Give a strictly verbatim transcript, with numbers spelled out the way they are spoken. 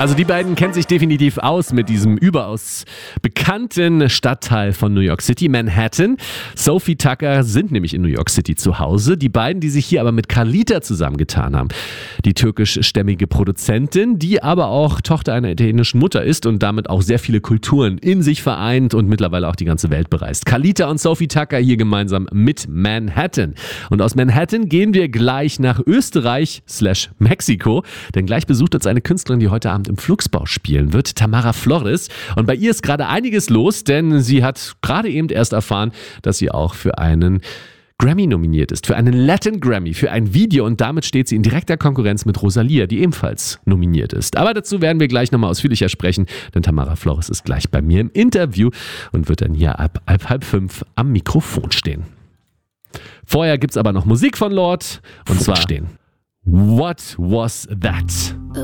Also die beiden kennen sich definitiv aus mit diesem überaus bekannten Stadtteil von New York City, Manhattan. Sophie Tucker sind nämlich in New York City zu Hause. Die beiden, die sich hier aber mit Carlita zusammengetan haben. Die türkischstämmige Produzentin, die aber auch Tochter einer italienischen Mutter ist und damit auch sehr viele Kulturen in sich vereint und mittlerweile auch die ganze Welt bereist. Carlita und Sophie Tucker hier gemeinsam mit Manhattan. Und aus Manhattan gehen wir gleich nach Österreich slash Mexiko, denn gleich besucht uns eine Künstlerin, die heute Abend im Flugsbau spielen wird, Tamara Flores. Und bei ihr ist gerade einiges los, denn sie hat gerade eben erst erfahren, dass sie auch für einen Grammy nominiert ist, für einen Latin Grammy, für ein Video, und damit steht sie in direkter Konkurrenz mit Rosalia, die ebenfalls nominiert ist. Aber dazu werden wir gleich nochmal ausführlicher sprechen, denn Tamara Flores ist gleich bei mir im Interview und wird dann hier ab halb, halb fünf am Mikrofon stehen. Vorher gibt's aber noch Musik von Lord und zwar stehen. What Was That?